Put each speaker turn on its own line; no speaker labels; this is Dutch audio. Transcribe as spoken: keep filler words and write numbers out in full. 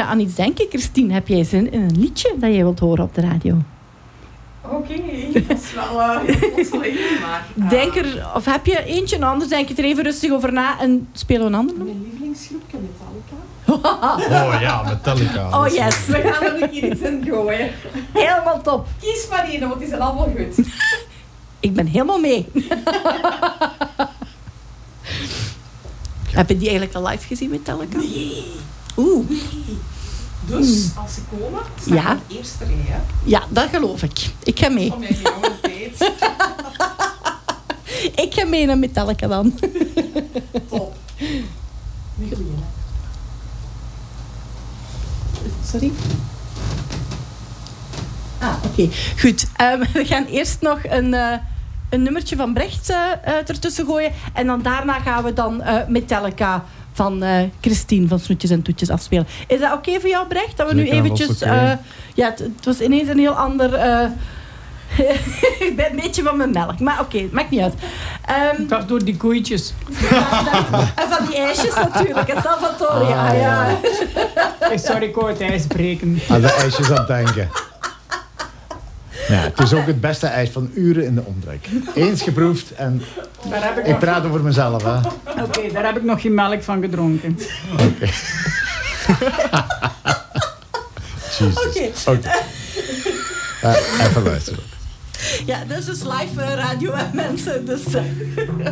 aan iets denken. Christine, heb jij zin in een liedje dat jij wilt horen op de radio?
Oké, okay, dat is wel uh, even, maar... Uh,
denk er, of heb je eentje, en anders denk je er even rustig over na en spelen we een ander?
Mijn lievelingsgroepje Metallica.
Oh ja, Metallica.
Oh yes.
We gaan er een keer iets in gooien.
Helemaal top.
Kies maar één, want die zijn allemaal goed.
Ik ben helemaal mee. Heb je die eigenlijk al live gezien, Metallica?
Nee.
Oeh.
Nee. Dus, als ze komen, sta ik
Ja.
in de eerste rij. Hè.
Ja, dat geloof ik. Ik ga mee.
Van mijn jonge tijd.
Ik ga mee naar Metallica dan.
Top. Een goeie, hè.
Sorry? Ah, oké. Okay. Goed. Um, we gaan eerst nog een, uh, een nummertje van Brecht uh, uh, ertussen gooien. En dan daarna gaan we dan uh, Metallica van uh, Christine van Snoetjes en Toetjes afspelen. Is dat oké okay voor jou, Brecht? Dat we nu
Zeker,
eventjes...
okay.
Uh, ja, het, het was ineens een heel ander... Uh, ik ben een beetje van mijn melk. Maar oké, okay, maakt niet uit. Um,
dat is door die koeitjes.
en van die ijsjes natuurlijk. En Salvatore.
Ah,
ja, ja.
ja. Sorry, ik wou het ijs breken.
Aan de ijsjes aan het denken. Ja, het is ook het beste ijs van uren in de omtrek. Eens geproefd en
Daar heb ik
ik
nog...
praat over mezelf. Oké,
okay, daar heb ik nog geen melk van gedronken.
Oké. Okay. Jezus.
Oké.
Okay. Okay. Uh, even luisteren.
Ja, dit is dus live uh, radio, hè, mensen. Dus, uh.